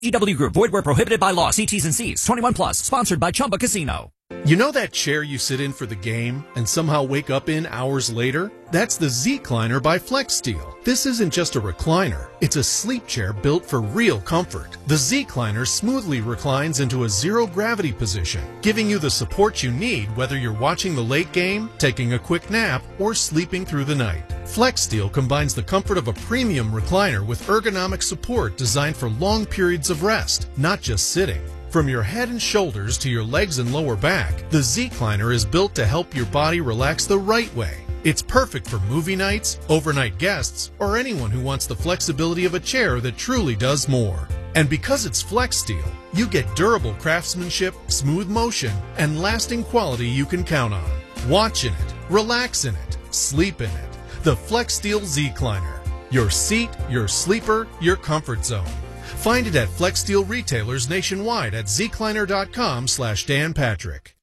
EW Group. Void where prohibited by law. See T's and C's. 21 plus. Sponsored by Chumba Casino. You know that chair you sit in for the game and somehow wake up in hours later? That's the Z-Cliner by FlexSteel. This isn't just a recliner. It's a sleep chair built for real comfort. The Z-Cliner smoothly reclines into a zero-gravity position, giving you the support you need whether you're watching the late game, taking a quick nap, or sleeping through the night. FlexSteel combines the comfort of a premium recliner with ergonomic support designed for long periods of rest, not just sitting. From your head and shoulders to your legs and lower back, the Z-Cliner is built to help your body relax the right way. It's perfect for movie nights, overnight guests, or anyone who wants the flexibility of a chair that truly does more. And because it's FlexSteel, you get durable craftsmanship, smooth motion, and lasting quality you can count on. Watch in it, relax in it, sleep in it. The FlexSteel Z-Cliner. Your seat, your sleeper, your comfort zone. Find it at FlexSteel retailers nationwide at zcliner.com/Dan Patrick.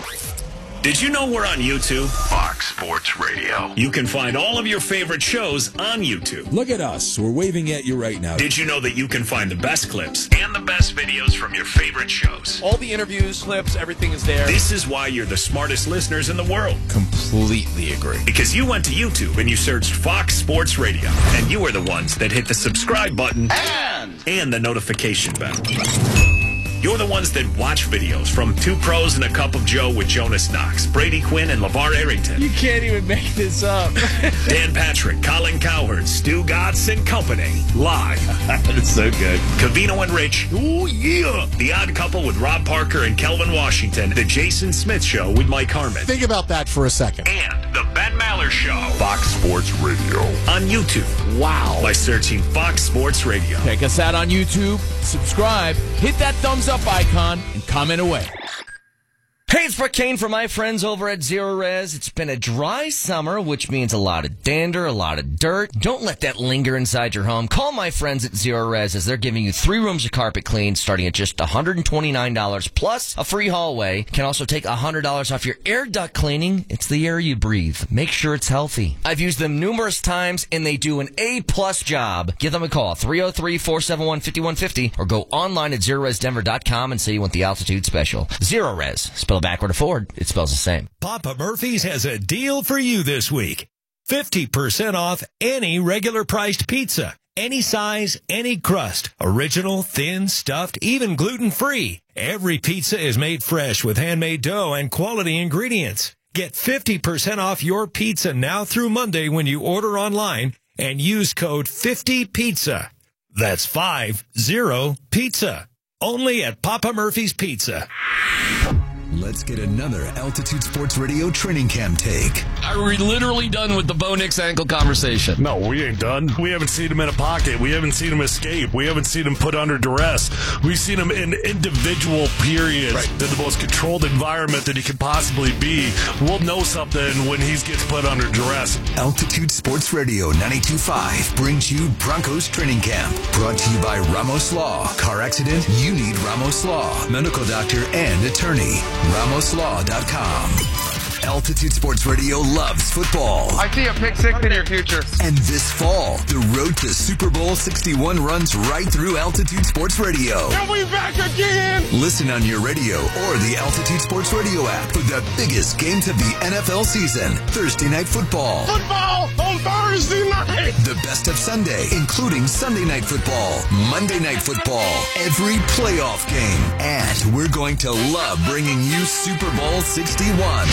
Did you know we're on YouTube? Fox Sports Radio. You can find all of your favorite shows on YouTube. Look at us. We're waving at you right now. Did you know that you can find the best clips and the best videos from your favorite shows? All the interviews, clips, everything is there. This is why you're the smartest listeners in the world. Completely agree. Because you went to YouTube and you searched Fox Sports Radio. And you were the ones that hit the subscribe button and the notification bell. You're the ones that watch videos from Two Pros and a Cup of Joe with Jonas Knox, Brady Quinn, and LeVar Arrington. You can't even make this up. Dan Patrick, Colin Cowherd, Stu Gatz and Company. Live. That's so good. Covino and Rich. Ooh, yeah. The Odd Couple with Rob Parker and Kelvin Washington. The Jason Smith Show with Mike Harmon. Think about that for a second. And the Ben Maller Show. Fox Sports Radio. On YouTube. Wow. By searching Fox Sports Radio. Check us out on YouTube. Subscribe. Hit that thumbs up icon and comment away. Hey, it's Brett Kane from my friends over at Zero Res. It's been a dry summer, which means a lot of dander, a lot of dirt. Don't let that linger inside your home. Call my friends at Zero Res as they're giving you 3 rooms of carpet clean starting at just $129 plus a free hallway. You can also take $100 off your air duct cleaning. It's the air you breathe. Make sure it's healthy. I've used them numerous times and they do an A-plus job. Give them a call, 303-471-5150 or go online at ZeroResDenver.com and say you want the altitude special. Zero Res. Spell backward or forward, it spells the same. Papa Murphy's has a deal for you this week. 50% off any regular priced pizza. Any size, any crust. Original, thin, stuffed, even gluten-free. Every pizza is made fresh with handmade dough and quality ingredients. Get 50% off your pizza now through Monday when you order online and use code 50PIZZA. That's 50PIZZA. Only at Papa Murphy's Pizza. Let's get another Altitude Sports Radio training camp take. Are we literally done with the Bo Nix ankle conversation? No, we ain't done. We haven't seen him in a pocket. We haven't seen him escape. We haven't seen him put under duress. We've seen him in individual periods in the most controlled environment that he could possibly be. We'll know something when he gets put under duress. Altitude Sports Radio 92.5 brings you Broncos Training Camp. Brought to you by Ramos Law. Car accident? You need Ramos Law. Medical doctor and attorney. RamosLaw.com. Altitude Sports Radio loves football. I see a pick six in your future. And this fall, the road to Super Bowl 61 runs right through Altitude Sports Radio. And we back again! Listen on your radio or the Altitude Sports Radio app for the biggest games of the NFL season. Thursday Night Football. Football on Thursday night! The best of Sunday, including Sunday Night Football, Monday Night Football, every playoff game. And we're going to love bringing you Super Bowl 61.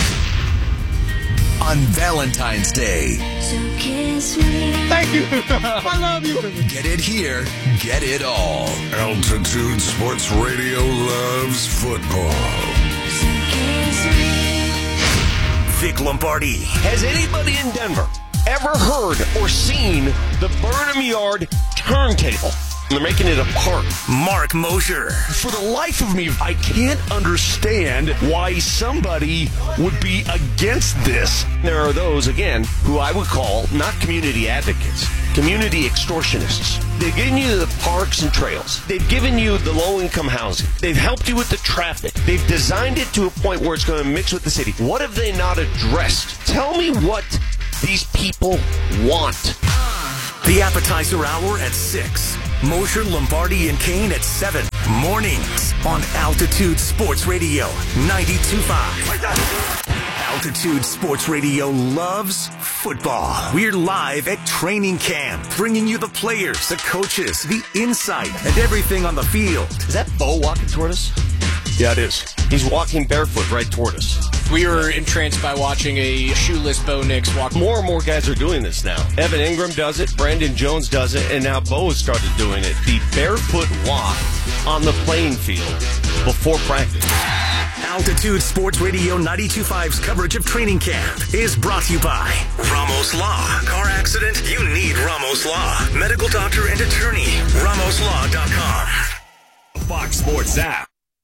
On Valentine's Day. So kiss me. Thank you. I love you. Get it here. Get it all. Altitude Sports Radio loves football. So kiss me. Vic Lombardi. Has anybody in Denver ever heard or seen the Burnham Yard turntable? They're making it a park. Mark Mosher. For the life of me, I can't understand why somebody would be against this. There are those, again, who I would call not community advocates, community extortionists. They've given you the parks and trails. They've given you the low-income housing. They've helped you with the traffic. They've designed it to a point where it's going to mix with the city. What have they not addressed? Tell me what these people want. The appetizer hour at 6. Mosher, Lombardi, and Kane at 7. Mornings on Altitude Sports Radio 92.5. Altitude Sports Radio loves football. We're live at training camp, bringing you the players, the coaches, the insight, and everything on the field. Is that Bo walking toward us? Yeah, it is. He's walking barefoot right toward us. We were entranced by watching a shoeless Bo Nix walk. More and more guys are doing this now. Evan Ingram does it, Brandon Jones does it, and now Bo has started doing it. The barefoot walk on the playing field before practice. Altitude Sports Radio 92.5's coverage of training camp is brought to you by Ramos Law. Car accident? You need Ramos Law. Medical doctor and attorney. RamosLaw.com. Fox Sports app.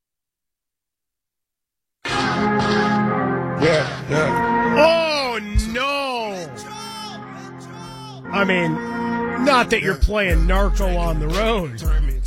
Oh, no. I mean, not that you're playing narco on the road.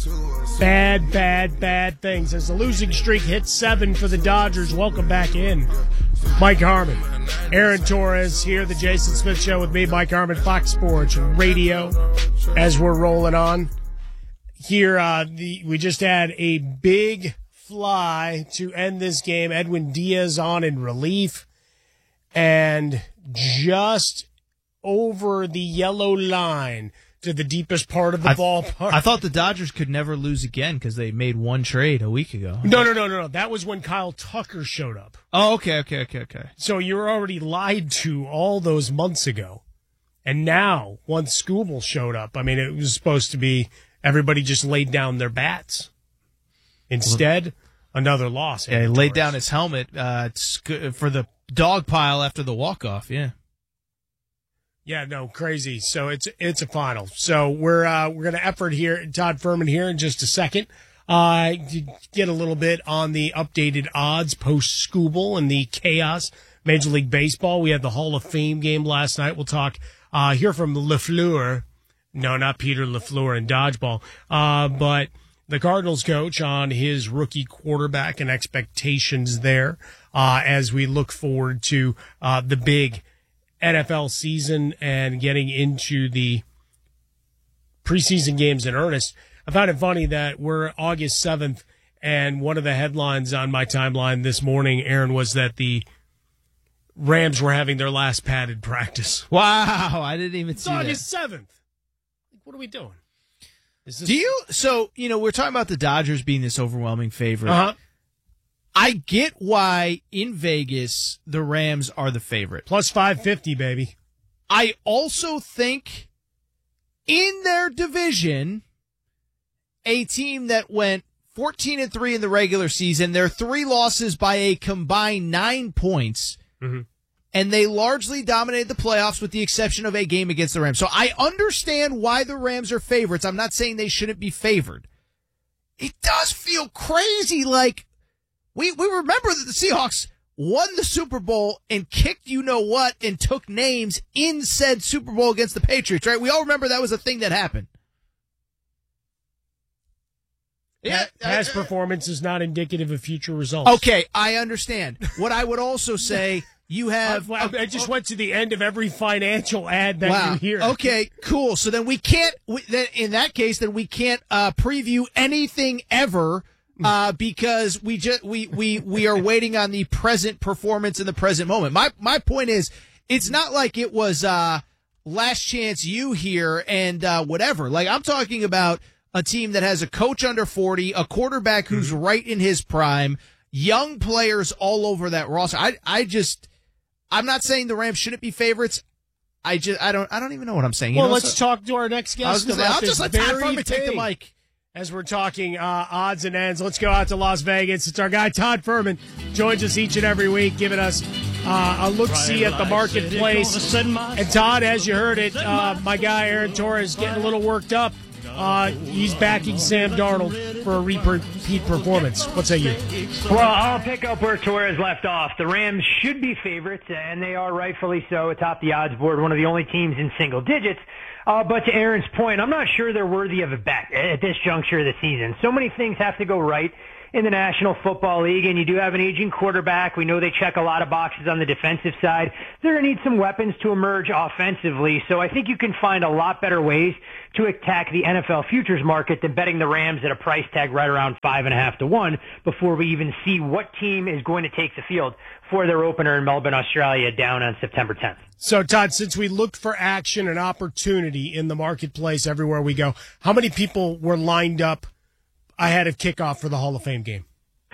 Bad things. As the losing streak hits 7 for the Dodgers, welcome back in. Mike Harmon, Aaron Torres here, the Jason Smith Show with me, Mike Harmon, Fox Sports Radio, as we're rolling on. Here, we just had a big fly to end this game. Edwin Diaz on in relief. And just over the yellow line to the deepest part of the ballpark. I thought the Dodgers could never lose again because they made one trade a week ago. No. That was when Kyle Tucker showed up. Oh, okay. So you were already lied to all those months ago. And now, once Skubal showed up, I mean, it was supposed to be everybody just laid down their bats. Instead, another loss. Yeah, he laid down his helmet for the dog pile after the walk-off, yeah. Yeah, no, crazy. So it's a final. So we're going to effort here, Todd Furman here in just a second. To get a little bit on the updated odds post Skubal and the chaos. Major League Baseball. We had the Hall of Fame game last night. We'll talk hear from LaFleur. No, not Peter LaFleur in dodgeball. But the Cardinals coach on his rookie quarterback and expectations there as we look forward to the big NFL season and getting into the preseason games in earnest. I found it funny that we're August 7th, and one of the headlines on my timeline this morning, Aaron, was that the Rams were having their last padded practice. Wow, I didn't even see that. It's August 7th. What are we doing? We're talking about the Dodgers being this overwhelming favorite. Uh-huh. I get why in Vegas the Rams are the favorite. Plus 550, baby. I also think in their division, a team that went 14-3 in the regular season, their 3 losses by a combined 9 points, and they largely dominated the playoffs with the exception of a game against the Rams. So I understand why the Rams are favorites. I'm not saying they shouldn't be favored. It does feel crazy like we remember that the Seahawks won the Super Bowl and kicked you-know-what and took names in said Super Bowl against the Patriots, right? We all remember that was a thing that happened. Yeah, past performance is not indicative of future results. Okay, I understand. What I would also say, you have... I just went to the end of every financial ad that you hear. Okay, cool. So then we can't, in that case, then we can't preview anything ever because we are waiting on the present performance in the present moment. My point is, it's not like it was last chance you here and whatever. Like, I'm talking about a team that has a coach under 40, a quarterback who's right in his prime, young players all over that roster. I'm not saying the Rams shouldn't be favorites. I don't even know what I'm saying. Let's talk to our next guest. I'll just let Todd Furman take the mic. As we're talking odds and ends, let's go out to Las Vegas. It's our guy Todd Furman, joins us each and every week, giving us a look-see at the marketplace. And Todd, as you heard it, my guy Aaron Torres getting a little worked up. He's backing Sam Darnold for a repeat performance. What say you? Well, I'll pick up where Torres left off. The Rams should be favorites, and they are rightfully so atop the odds board, one of the only teams in single digits. But to Aaron's point, I'm not sure they're worthy of a bet at this juncture of the season. So many things have to go right in the National Football League, and you do have an aging quarterback. We know they check a lot of boxes on the defensive side. They're going to need some weapons to emerge offensively, so I think you can find a lot better ways to attack the NFL futures market than betting the Rams at a price tag right around 5.5 to 1 before we even see what team is going to take the field for their opener in Melbourne, Australia, down on September 10th. So, Todd, since we looked for action and opportunity in the marketplace everywhere we go, how many people were lined up ahead of kickoff for the Hall of Fame game?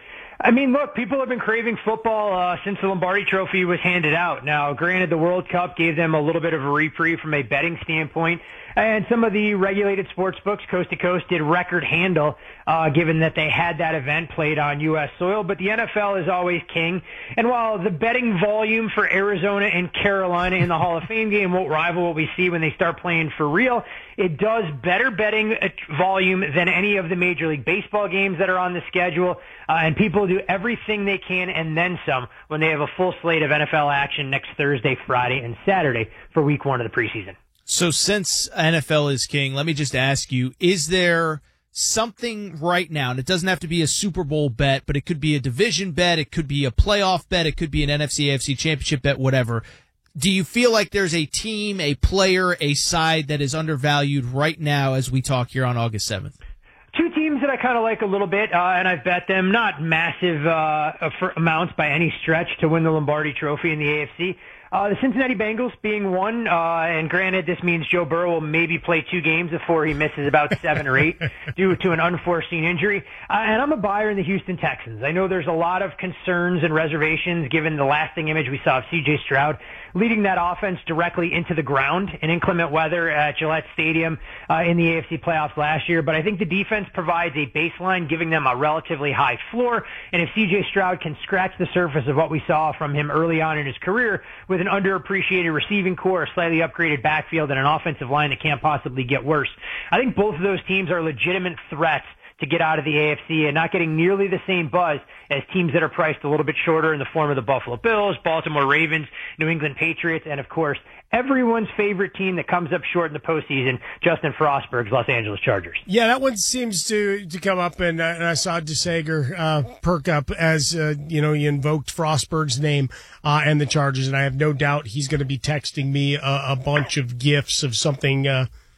I mean, look, people have been craving football since the Lombardi Trophy was handed out. Now, granted, the World Cup gave them a little bit of a reprieve from a betting standpoint, and some of the regulated sports books, coast to coast, did record handle, given that they had that event played on U.S. soil. But the NFL is always king. And while the betting volume for Arizona and Carolina in the Hall of Fame game won't rival what we see when they start playing for real, it does better betting volume than any of the Major League Baseball games that are on the schedule. And people do everything they can and then some when they have a full slate of NFL action next Thursday, Friday, and Saturday for week 1 of the preseason. So since NFL is king, let me just ask you, is there something right now, and it doesn't have to be a Super Bowl bet, but it could be a division bet, it could be a playoff bet, it could be an NFC, AFC championship bet, whatever. Do you feel like there's a team, a player, a side that is undervalued right now as we talk here on August 7th? Two teams that I kind of like a little bit, and I've bet them, not massive for amounts by any stretch, to win the Lombardi Trophy in the AFC. The Cincinnati Bengals being one, and granted, this means Joe Burrow will maybe play 2 games before he misses about 7 or 8 due to an unforeseen injury. And I'm a buyer in the Houston Texans. I know there's a lot of concerns and reservations given the lasting image we saw of C.J. Stroud leading that offense directly into the ground in inclement weather at Gillette Stadium in the AFC playoffs last year. But I think the defense provides a baseline, giving them a relatively high floor. And if C.J. Stroud can scratch the surface of what we saw from him early on in his career with an underappreciated receiving core, a slightly upgraded backfield, and an offensive line that can't possibly get worse, I think both of those teams are legitimate threats to get out of the AFC and not getting nearly the same buzz as teams that are priced a little bit shorter in the form of the Buffalo Bills, Baltimore Ravens, New England Patriots, and of course, everyone's favorite team that comes up short in the postseason, Justin Frostberg's Los Angeles Chargers. Yeah, that one seems to come up, and I saw DeSager perk up as, you invoked Frostberg's name and the Chargers, and I have no doubt he's going to be texting me a bunch of gifs of something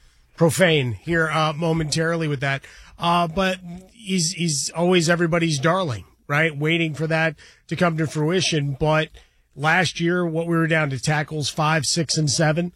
profane here momentarily with that. But he's always everybody's darling, right? Waiting for that to come to fruition. But last year, what we were down to tackles 5, 6, and 7.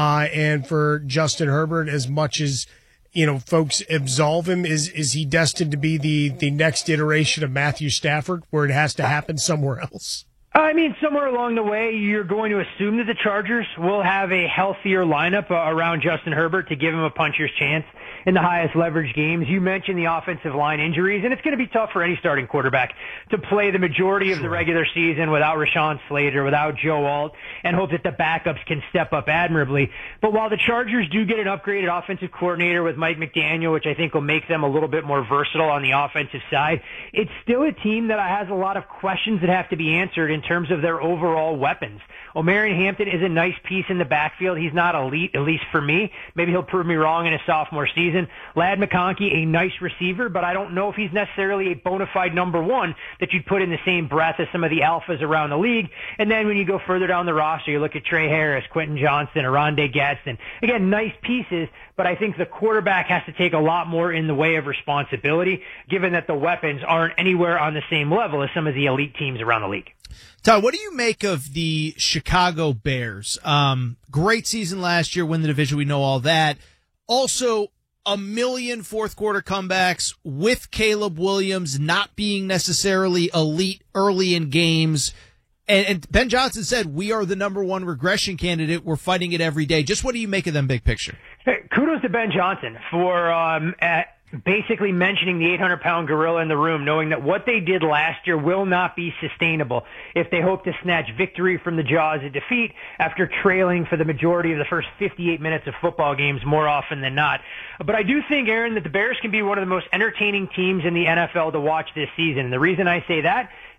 And for Justin Herbert, as much as, folks absolve him, is he destined to be the next iteration of Matthew Stafford, where it has to happen somewhere else? I mean, somewhere along the way, you're going to assume that the Chargers will have a healthier lineup around Justin Herbert to give him a puncher's chance in the highest leverage games. You mentioned the offensive line injuries, and it's going to be tough for any starting quarterback to play the majority of the regular season without Rashawn Slater, without Joe Alt, and hope that the backups can step up admirably. But while the Chargers do get an upgraded offensive coordinator with Mike McDaniel, which I think will make them a little bit more versatile on the offensive side, it's still a team that has a lot of questions that have to be answered in terms of their overall weapons. Omarion Hampton is a nice piece in the backfield. He's not elite, at least for me. Maybe he'll prove me wrong in his sophomore season. Ladd McConkey, a nice receiver, but I don't know if he's necessarily a bona fide number one that you'd put in the same breath as some of the alphas around the league. And then when you go further down the roster, you look at Trey Harris, Quentin Johnston, Oronde Gadsden. Again, nice pieces, but I think the quarterback has to take a lot more in the way of responsibility, given that the weapons aren't anywhere on the same level as some of the elite teams around the league. Todd, what do you make of the Chicago Bears? Great season last year, win the division. We know all that. Also, a million fourth quarter comebacks with Caleb Williams not being necessarily elite early in games. And Ben Johnson said, we are the number one regression candidate. We're fighting it every day. Just what do you make of them big picture? Hey, kudos to Ben Johnson for basically mentioning the 800-pound gorilla in the room, knowing that what they did last year will not be sustainable if they hope to snatch victory from the jaws of defeat after trailing for the majority of the first 58 minutes of football games more often than not. But I do think, Aaron, that the Bears can be one of the most entertaining teams in the NFL to watch this season. And the reason I say that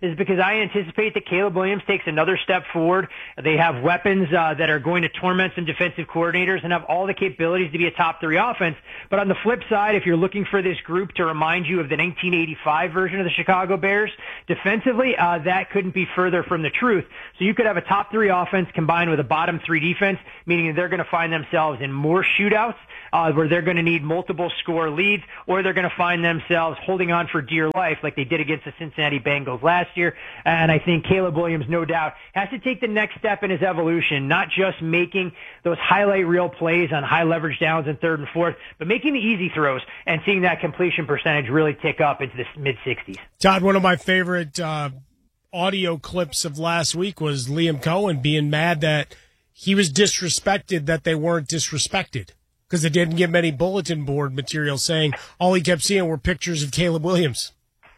is because I anticipate that Caleb Williams takes another step forward. They have weapons that are going to torment some defensive coordinators and have all the capabilities to be a top 3 offense. But on the flip side, if you're looking for this group to remind you of the 1985 version of the Chicago Bears, defensively, that couldn't be further from the truth. So you could have a top 3 offense combined with a bottom 3 defense, meaning that they're going to find themselves in more shootouts, where they're going to need multiple score leads, or they're going to find themselves holding on for dear life like they did against the Cincinnati Bengals last year. And I think Caleb Williams, no doubt, has to take the next step in his evolution, not just making those highlight reel plays on high leverage downs in 3rd and 4th, but making the easy throws and seeing that completion percentage really tick up into the mid-60s. Todd, one of my favorite audio clips of last week was Liam Cohen being mad that he was disrespected, that they weren't disrespected, because they didn't give him any bulletin board material, saying all he kept seeing were pictures of Caleb Williams.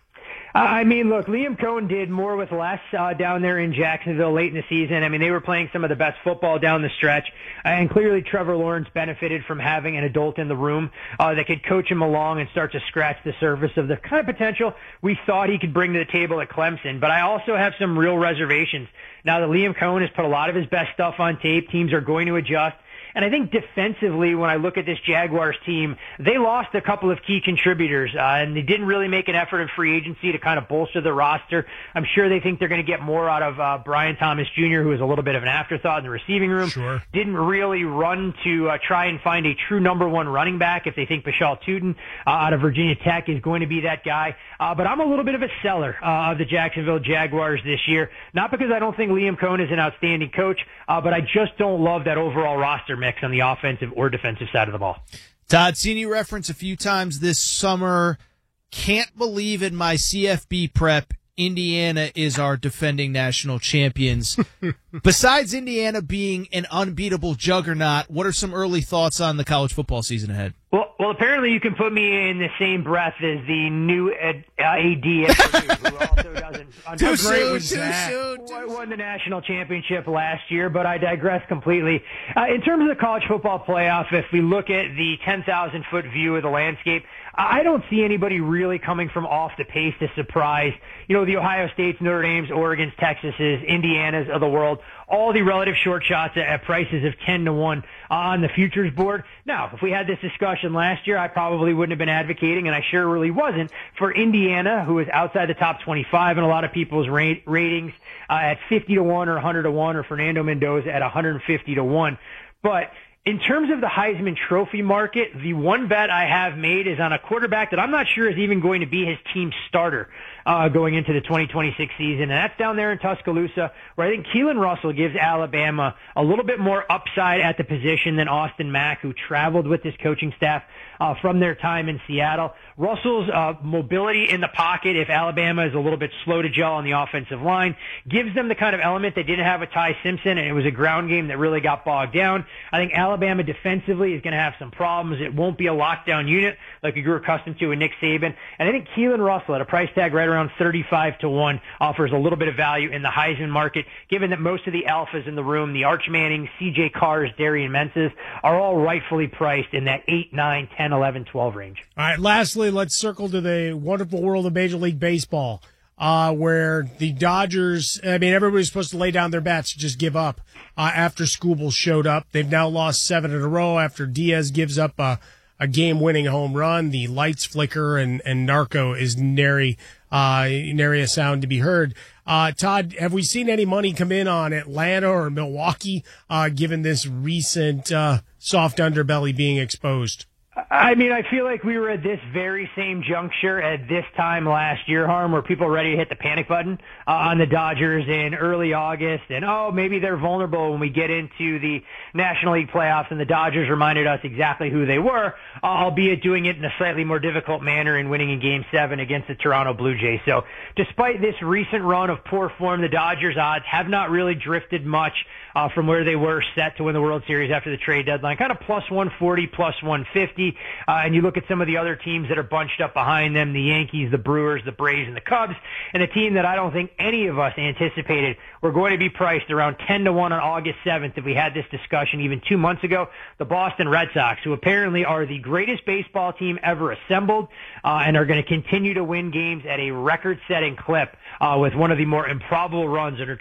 I mean, look, Liam Cohen did more with less down there in Jacksonville late in the season. I mean, they were playing some of the best football down the stretch, and clearly Trevor Lawrence benefited from having an adult in the room that could coach him along and start to scratch the surface of the kind of potential we thought he could bring to the table at Clemson. But I also have some real reservations. Now that Liam Cohen has put a lot of his best stuff on tape, teams are going to adjust. And I think defensively, when I look at this Jaguars team, they lost a couple of key contributors, and they didn't really make an effort in free agency to kind of bolster the roster. I'm sure they think they're going to get more out of Brian Thomas Jr., who is a little bit of an afterthought in the receiving room. Sure. Didn't really run to try and find a true number 1 running back if they think Bashal Tootin out of Virginia Tech is going to be that guy. But I'm a little bit of a seller of the Jacksonville Jaguars this year, not because I don't think Liam Cohen is an outstanding coach, but I just don't love that overall roster mix on the offensive or defensive side of the ball. Todd, seen you reference a few times this summer. Can't believe in my CFB prep, Indiana is our defending national champions. Besides Indiana being an unbeatable juggernaut, what are some early thoughts on the college football season ahead? Well, apparently you can put me in the same breath as the new AD at Purdue, who also doesn't. Too soon. Won the national championship last year, but I digress completely. In terms of the college football playoff, if we look at the 10,000-foot view of the landscape, I don't see anybody really coming from off the pace to surprise, the Ohio States, Notre Dames, Oregon's, Texas's, Indiana's of the world, all the relative short shots at prices of 10-1 on the futures board. Now, if we had this discussion last year, I probably wouldn't have been advocating, and I sure really wasn't, for Indiana, who is outside the top 25 in a lot of people's ratings, at 50-1 or 100-1, or Fernando Mendoza at 150-1. But in terms of the Heisman Trophy market, the one bet I have made is on a quarterback that I'm not sure is even going to be his team starter going into the 2026 season, and that's down there in Tuscaloosa, where I think Keelan Russell gives Alabama a little bit more upside at the position than Austin Mack, who traveled with this coaching staff from their time in Seattle. Russell's mobility in the pocket, if Alabama is a little bit slow to gel on the offensive line, gives them the kind of element they didn't have with Ty Simpson, and it was a ground game that really got bogged down. I think Alabama defensively is going to have some problems. It won't be a lockdown unit like we grew accustomed to with Nick Saban. And I think Keelan Russell at a price tag right around 35-1 offers a little bit of value in the Heisman market, given that most of the alphas in the room, the Arch Mannings, CJ Carrs, Darian Menses, are all rightfully priced in that 8, 9, 10, 11, 12 range. All right, lastly, let's circle to the wonderful world of Major League Baseball, where the Dodgers, everybody's supposed to lay down their bats, just give up after Skubal showed up. They've now lost 7 in a row after Diaz gives up a game-winning home run. The lights flicker, and Narco is nary a sound to be heard. Todd, have we seen any money come in on Atlanta or Milwaukee, given this recent soft underbelly being exposed? I feel like we were at this very same juncture at this time last year, Harm, where people were ready to hit the panic button on the Dodgers in early August. And, maybe they're vulnerable when we get into the National League playoffs. And the Dodgers reminded us exactly who they were, albeit doing it in a slightly more difficult manner and winning in Game 7 against the Toronto Blue Jays. So despite this recent run of poor form, the Dodgers' odds have not really drifted much from where they were set to win the World Series after the trade deadline. Kind of plus 140, plus 150. Milwaukee, and you look at some of the other teams that are bunched up behind them, the Yankees, the Brewers, the Braves, and the Cubs, and a team that I don't think any of us anticipated were going to be priced around 10-1 on August 7th if we had this discussion even 2 months ago, the Boston Red Sox, who apparently are the greatest baseball team ever assembled, and are going to continue to win games at a record-setting clip with one of the more improbable runs under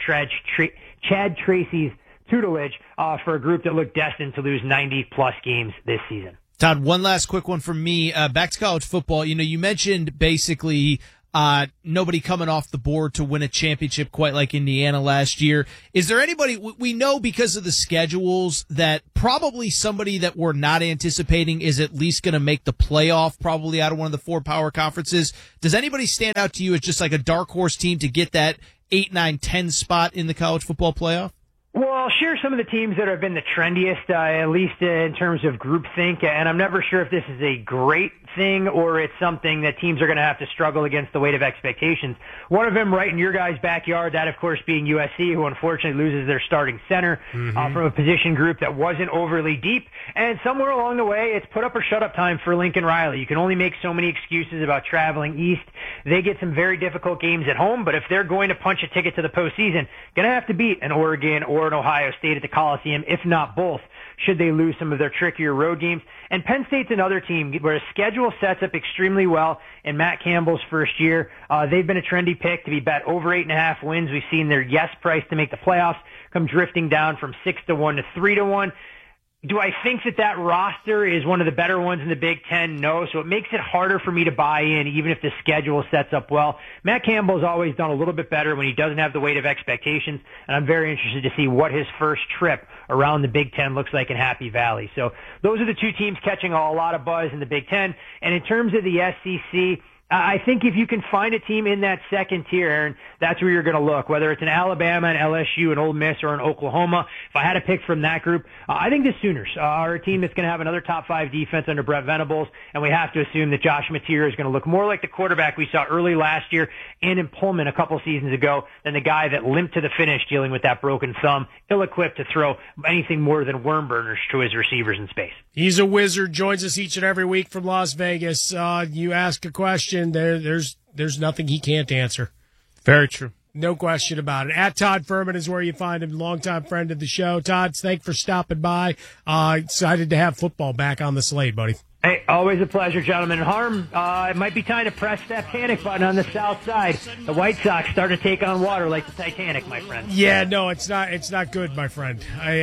Chad Tracy's tutelage for a group that looked destined to lose 90-plus games this season. Todd, one last quick one from me. Back to college football. You mentioned basically nobody coming off the board to win a championship quite like Indiana last year. Is there anybody, we know because of the schedules that probably somebody that we're not anticipating is at least going to make the playoff probably out of one of the 4 power conferences. Does anybody stand out to you as just like a dark horse team to get that 8, 9, 10 spot in the college football playoff? Well, I'll share some of the teams that have been the trendiest, at least in terms of groupthink, and I'm never sure if this is a great thing or it's something that teams are going to have to struggle against the weight of expectations. One of them right in your guys' backyard, that of course being USC, who unfortunately loses their starting center from a position group that wasn't overly deep, and somewhere along the way, it's put up or shut up time for Lincoln Riley. You can only make so many excuses about traveling east. They get some very difficult games at home, but if they're going to punch a ticket to the postseason, going to have to beat an Oregon or an Ohio State at the Coliseum, if not both, should they lose some of their trickier road games. And Penn State's another team where the schedule sets up extremely well in Matt Campbell's first year. They've been a trendy pick to be bet over 8.5 wins. We've seen their yes price to make the playoffs come drifting down from 6-1 to 3-1. Do I think that roster is one of the better ones in the Big Ten? No. So it makes it harder for me to buy in, even if the schedule sets up well. Matt Campbell's always done a little bit better when he doesn't have the weight of expectations, and I'm very interested to see what his first trip around the Big Ten looks like in Happy Valley. So those are the 2 teams catching a lot of buzz in the Big Ten. And in terms of the SEC, I think if you can find a team in that second tier, Aaron, that's where you're going to look, whether it's an Alabama, an LSU, an Ole Miss, or an Oklahoma. If I had to pick from that group, I think the Sooners are a team that's going to have another top 5 defense under Brett Venables, and we have to assume that Josh Mateer is going to look more like the quarterback we saw early last year and in Pullman a couple seasons ago than the guy that limped to the finish dealing with that broken thumb, ill-equipped to throw anything more than worm burners to his receivers in space. He's a wizard, joins us each and every week from Las Vegas. You ask a question, there's nothing he can't answer. Very true. No question about it. At Todd Furman is where you find him, longtime friend of the show. Todd, thanks for stopping by. Excited to have football back on the slate, buddy. Hey, always a pleasure, gentlemen. Harm, it might be time to press that panic button on the south side. The White Sox starting to take on water like the Titanic, my friend. Yeah, no, it's not good, my friend.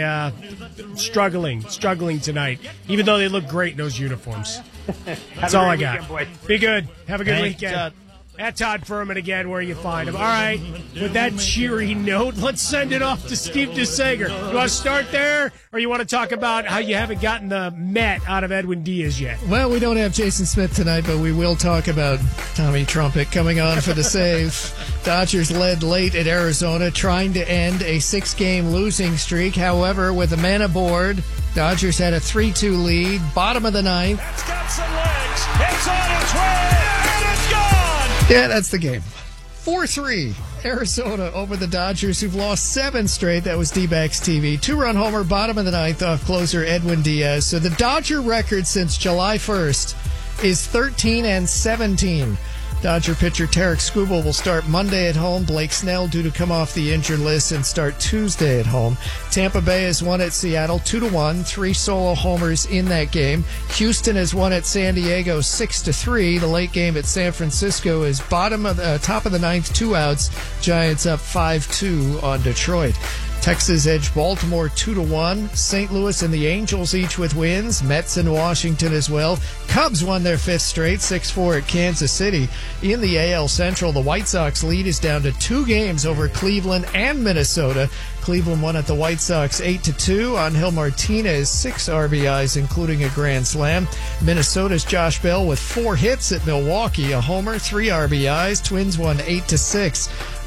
Struggling tonight, even though they look great in those uniforms. That's all I got. Weekend, be good. Have a good weekend. At Todd Furman again, where you find him. All right, with that cheery note, let's send it off to Steve DeSager. You want to start there, or you want to talk about how you haven't gotten the Met out of Edwin Diaz yet? Well, we don't have Jason Smith tonight, but we will talk about Tommy Trumpet coming on for the save. Dodgers led late at Arizona, trying to end a 6-game losing streak. However, with a man aboard, Dodgers had a 3-2 lead, bottom of the 9th. It's got some legs. It's on its way, and it's gone. Yeah, that's the game. 4-3, Arizona over the Dodgers, who've lost 7 straight. That was D-backs TV. 2-run homer, bottom of the 9th off closer Edwin Diaz. So the Dodger record since July 1st is 13-17. Dodger pitcher Tarek Skubal will start Monday at home. Blake Snell due to come off the injured list and start Tuesday at home. Tampa Bay has won at Seattle 2-1, 3 solo homers in that game. Houston has won at San Diego 6-3. The late game at San Francisco is top of the 9th, 2 outs. Giants up 5-2 on Detroit. Texas edged Baltimore 2-1. St. Louis and the Angels each with wins. Mets and Washington as well. Cubs won their 5th straight, 6-4 at Kansas City. In the AL Central, the White Sox lead is down to 2 games over Cleveland and Minnesota. Cleveland won at the White Sox 8-2. Angel Martinez 6 RBIs, including a grand slam. Minnesota's Josh Bell with 4 hits at Milwaukee, a homer, 3 RBIs. Twins won 8-6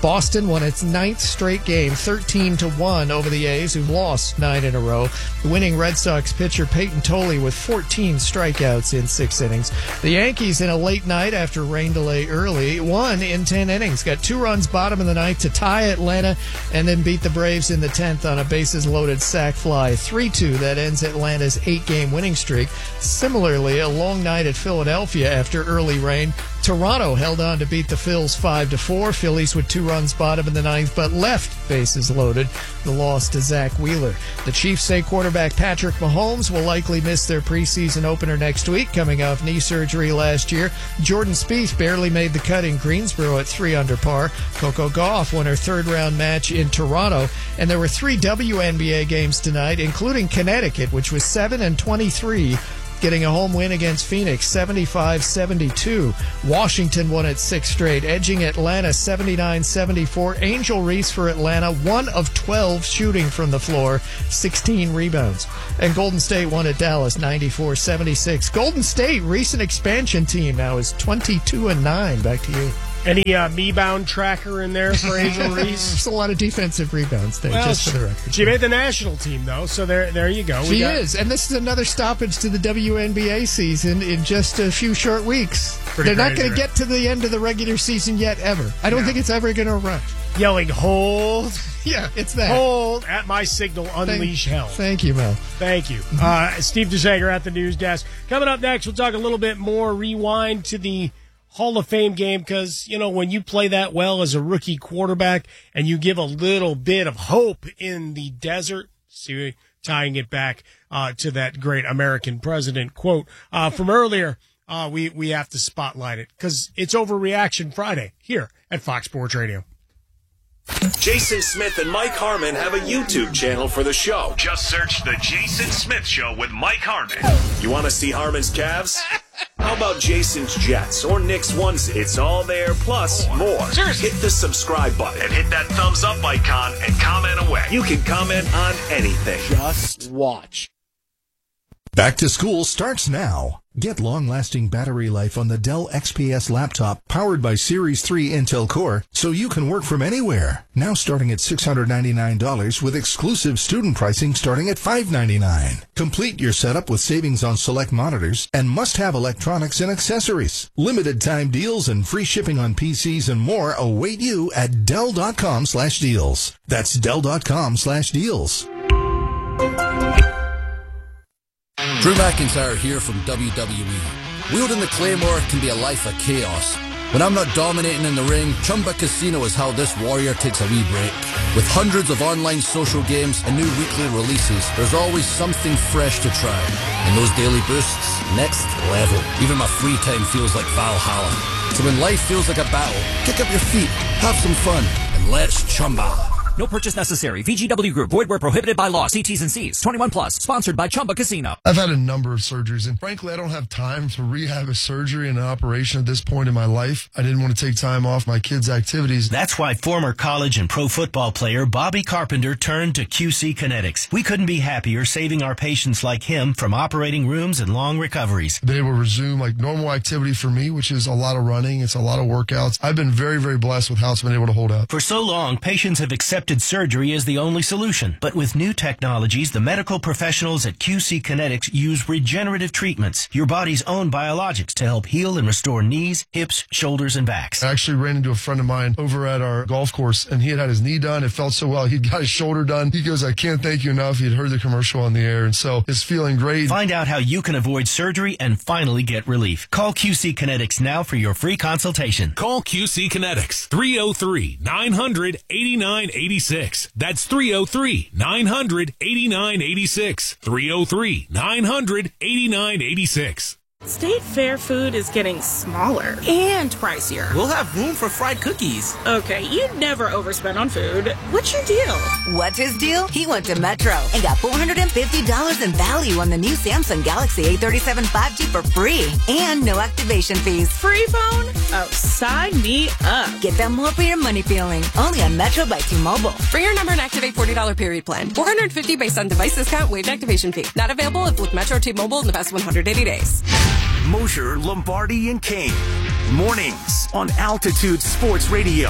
Boston won its 9th straight game, 13-1 over the A's, who've lost 9 in a row. The winning Red Sox pitcher Peyton Tolley with 14 strikeouts in 6 innings. The Yankees, in a late night after rain delay early, won in 10 innings. Got 2 runs bottom of the ninth to tie Atlanta, and then beat the Braves in the 10th on a bases-loaded sac fly. 3-2. That ends Atlanta's 8-game winning streak. Similarly, a long night at Philadelphia after early rain. Toronto held on to beat the Phils 5-4. Phillies with 2 runs bottom in the 9th, but left bases loaded. The loss to Zach Wheeler. The Chiefs say quarterback Patrick Mahomes will likely miss their preseason opener next week, coming off knee surgery last year. Jordan Spieth barely made the cut in Greensboro at 3 under par. Coco Gauff won her 3rd-round match in Toronto. And there were 3 WNBA games tonight, including Connecticut, which was 7-23. Getting a home win against Phoenix, 75-72. Washington won its 6th straight, edging Atlanta 79-74. Angel Reese for Atlanta, 1 of 12 shooting from the floor, 16 rebounds. And Golden State won at Dallas, 94-76. Golden State, recent expansion team, now is 22-9. Back to you. Any me-bound tracker in there for Angel Reese? There's a lot of defensive rebounds there, just for the record. She made the national team, though, so there you go. She is, and this is another stoppage to the WNBA season in just a few short weeks. They're not going to get to the end of the regular season yet, ever. I don't think it's ever going to arrive. Yelling, hold. Yeah, it's that. Hold at my signal, unleash hell. Thank you, Mel. Thank you. Steve DeSager at the news desk. Coming up next, we'll talk a little bit more, rewind to the Hall of Fame game, because, you know, when you play that well as a rookie quarterback and you give a little bit of hope in the desert, see, tying it back to that great American president quote from earlier, we have to spotlight it because it's Overreaction Friday here at Fox Sports Radio. Jason Smith and Mike Harmon have a YouTube channel for the show. Just search The Jason Smith Show with Mike Harmon. You want to see Harmon's calves? How about Jason's Jets or Nick's onesie? It's all there, plus more. Seriously. Hit the subscribe button and hit that thumbs up icon and comment away. You can comment on anything. Just watch. Back to school starts now. Get long-lasting battery life on the Dell XPS laptop powered by Series 3 Intel Core so you can work from anywhere. Now starting at $699 with exclusive student pricing starting at $599. Complete your setup with savings on select monitors and must-have electronics and accessories. Limited time deals and free shipping on PCs and more await you at Dell.com/deals. That's Dell.com/deals. Drew McIntyre here from WWE. Wielding the Claymore can be a life of chaos. When I'm not dominating in the ring, Chumba Casino is how this warrior takes a wee break. With hundreds of online social games and new weekly releases, there's always something fresh to try. And those daily boosts, next level. Even my free time feels like Valhalla. So when life feels like a battle, kick up your feet, have some fun, and let's Chumba. No purchase necessary. VGW Group. Void where prohibited by law. See T's and C's. 21 plus. Sponsored by Chumba Casino. I've had a number of surgeries, and frankly, I don't have time to rehab a surgery and an operation at this point in my life. I didn't want to take time off my kids' activities. That's why former college and pro football player Bobby Carpenter turned to QC Kinetics. We couldn't be happier saving our patients like him from operating rooms and long recoveries. They will resume like normal activity for me, which is a lot of running. It's a lot of workouts. I've been very, very blessed with how it's been able to hold up. For so long, patients have accepted surgery as the only solution. But with new technologies, the medical professionals at QC Kinetics use regenerative treatments, your body's own biologics, to help heal and restore knees, hips, shoulders, and backs. I actually ran into a friend of mine over at our golf course, and he had his knee done. It felt so well. He'd got his shoulder done. He goes, I can't thank you enough. He'd heard the commercial on the air, and so it's feeling great. Find out how you can avoid surgery and finally get relief. Call QC Kinetics now for your free consultation. Call QC Kinetics, 303-900-8986. That's 303-900-8986. 303-900-8986. State Fair food is getting smaller and pricier. We'll have room for fried cookies. Okay, you'd never overspend on food. What's your deal? What's his deal? He went to Metro and got $450 in value on the new Samsung Galaxy A37 5G for free and no activation fees. Free phone? Oh, sign me up. Get that more for your money feeling. Only on Metro by T-Mobile. For your number and activate $40 period plan. $450 based on device discount, waived activation fee. Not available if with Metro T-Mobile in the past 180 days. Mosher, Lombardi, and Kane. Mornings on Altitude Sports Radio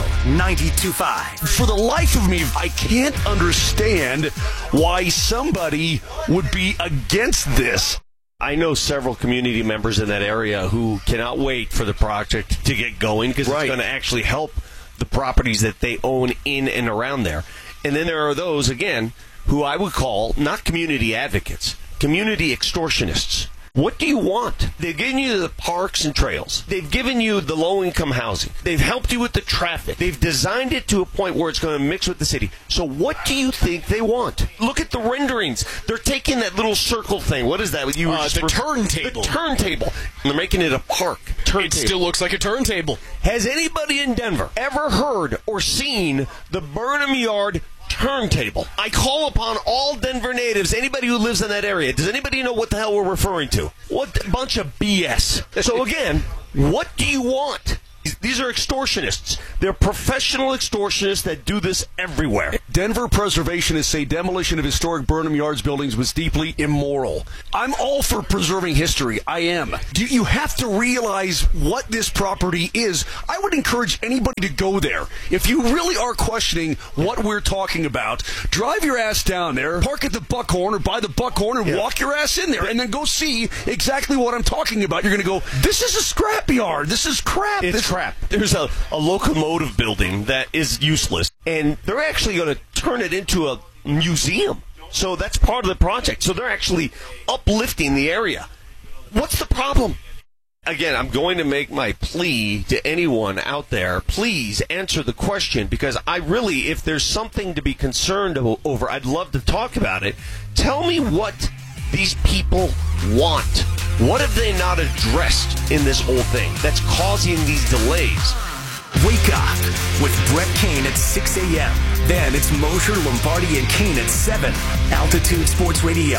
92.5. For the life of me, I can't understand why somebody would be against this. I know several community members in that area who cannot wait for the project to get going because it's going to actually help the properties that they own in and around there. And then there are those, again, who I would call not community advocates, community extortionists. What do you want? They've given you the parks and trails. They've given you the low-income housing. They've helped you with the traffic. They've designed it to a point where it's going to mix with the city. So what do you think they want? Look at the renderings. They're taking that little circle thing. What is that? The turntable. The turntable. And they're making it a park. Turntable. It still looks like a turntable. Has anybody in Denver ever heard or seen the Burnham Yard turntable? I call upon all Denver natives, anybody who lives in that area. Does anybody know what the hell we're referring to? What bunch of BS. So again, what do you want? These are extortionists. They're professional extortionists that do this everywhere. Denver preservationists say demolition of historic Burnham Yards buildings was deeply immoral. I'm all for preserving history. I am. You have to realize what this property is. I would encourage anybody to go there. If you really are questioning what we're talking about, drive your ass down there, park at the Buckhorn or by the Buckhorn and walk your ass in there and then go see exactly what I'm talking about. You're going to go, this is a scrapyard. This is crap. It's crap. There's a locomotive building that is useless, and they're actually going to turn it into a museum. So that's part of the project. So they're actually uplifting the area. What's the problem? Again, I'm going to make my plea to anyone out there. Please answer the question, because I really, if there's something to be concerned over, I'd love to talk about it. Tell me what these people want. What have they not addressed in this whole thing that's causing these delays? Wake up with Brett Kane at 6 a.m. Then it's Mosher, Lombardi, and Kane at 7. Altitude Sports Radio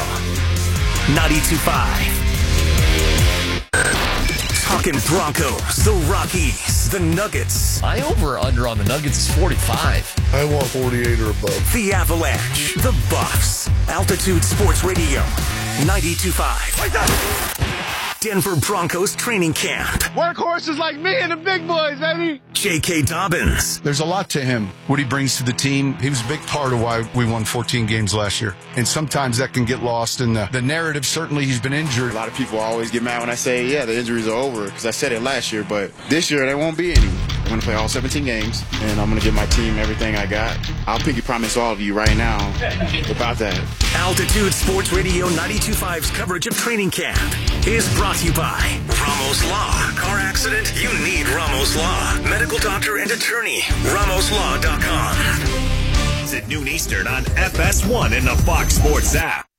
92.5. Talking Broncos, the Rockies, the Nuggets. My over-under on the Nuggets is 45. I want 48 or above. The Avalanche, the Buffs. Altitude Sports Radio 92.5. Denver Broncos training camp. Workhorses like me and the big boys, baby. J.K. Dobbins. There's a lot to him, what he brings to the team. He was a big part of why we won 14 games last year. And sometimes that can get lost in the narrative. Certainly he's been injured. A lot of people always get mad when I say, yeah, the injuries are over, because I said it last year. But this year, there won't be any. I'm going to play all 17 games, and I'm going to give my team everything I got. I'll pinky promise all of you right now about that. Altitude Sports Radio 92.5's coverage of training camp is brought to you by Ramos Law. Car accident? You need Ramos Law. Medical doctor and attorney. RamosLaw.com. It's at noon Eastern on FS1 in the Fox Sports app.